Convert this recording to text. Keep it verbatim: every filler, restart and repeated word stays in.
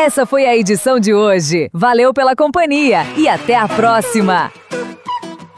Essa foi a edição de hoje. Valeu pela companhia e até a próxima!